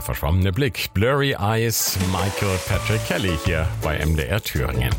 verschwommene Blick. Blurry Eyes, Michael Patrick Kelly hier bei MDR Thüringen.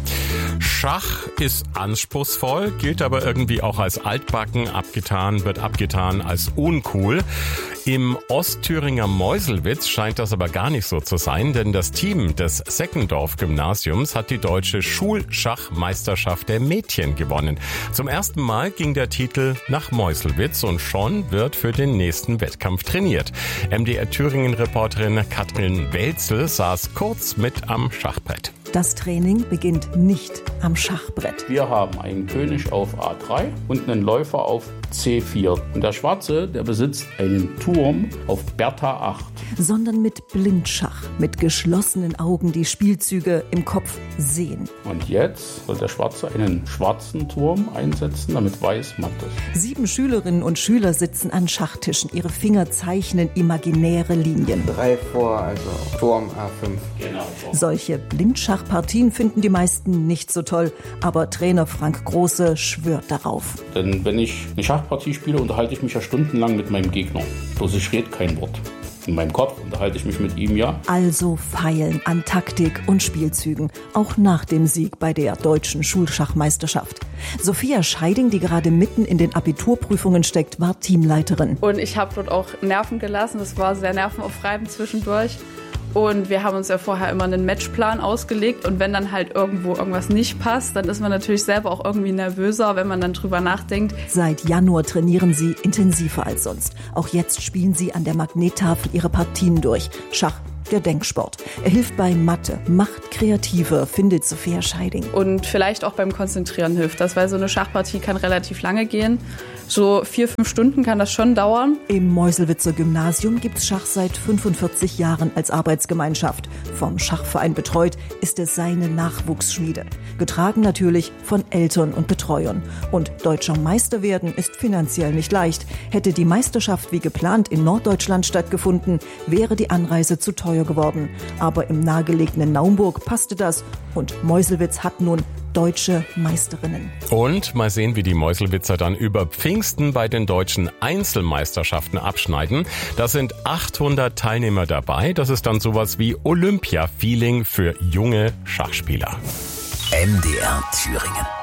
Schach ist anspruchsvoll, gilt aber irgendwie auch als altbacken, wird abgetan als uncool. Im Ostthüringer Meuselwitz scheint das aber gar nicht so zu sein, denn das Team des Seckendorf-Gymnasiums hat die deutsche Schulschachmeisterschaft der Mädchen gewonnen. Zum ersten Mal ging der Titel nach Meuselwitz und schon wird für den nächsten Wettkampf trainiert. MDR Thüringen-Reporterin Katrin Welzel saß kurz mit am Schachbrett. Das Training beginnt nicht am Schachbrett. Wir haben einen König auf A3 und einen Läufer auf C4. Und der Schwarze, der besitzt einen Turm auf Bertha 8. Sondern mit Blindschach, mit geschlossenen Augen die Spielzüge im Kopf sehen. Und jetzt soll der Schwarze einen schwarzen Turm einsetzen, damit Weiß matt ist. 7 Schülerinnen und Schüler sitzen an Schachtischen. Ihre Finger zeichnen imaginäre Linien. 3 vor, also Turm A5. Genau. Solche Blindschachpartien finden die meisten nicht so toll. Aber Trainer Frank Große schwört darauf. Denn wenn ich eine Schachpartie spiele, unterhalte ich mich ja stundenlang mit meinem Gegner. Bloß ich rede kein Wort. In meinem Kopf unterhalte ich mich mit ihm, ja. Also feilen an Taktik und Spielzügen, auch nach dem Sieg bei der deutschen Schulschachmeisterschaft. Sophia Scheiding, die gerade mitten in den Abiturprüfungen steckt, war Teamleiterin. Und ich habe dort auch Nerven gelassen, das war sehr nervenaufreibend zwischendurch. Und wir haben uns ja vorher immer einen Matchplan ausgelegt und wenn dann halt irgendwo irgendwas nicht passt, dann ist man natürlich selber auch irgendwie nervöser, wenn man dann drüber nachdenkt. Seit Januar trainieren sie intensiver als sonst. Auch jetzt spielen sie an der Magnettafel ihre Partien durch. Schach, der Denksport. Er hilft bei Mathe, macht kreativer, findet Sophia Scheiding. Und vielleicht auch beim Konzentrieren hilft das, weil so eine Schachpartie kann relativ lange gehen. So 4-5 Stunden kann das schon dauern. Im Meuselwitzer Gymnasium gibt's Schach seit 45 Jahren als Arbeitsgemeinschaft. Vom Schachverein betreut ist es seine Nachwuchsschmiede. Getragen natürlich von Eltern und Betreuern. Und deutscher Meister werden ist finanziell nicht leicht. Hätte die Meisterschaft wie geplant in Norddeutschland stattgefunden, wäre die Anreise zu teuer geworden. Aber im nahegelegenen Naumburg passte das und Meuselwitz hat nun deutsche Meisterinnen. Und mal sehen, wie die Meuselwitzer dann über Pfingsten bei den deutschen Einzelmeisterschaften abschneiden. Da sind 800 Teilnehmer dabei. Das ist dann sowas wie Olympia-Feeling für junge Schachspieler. MDR Thüringen.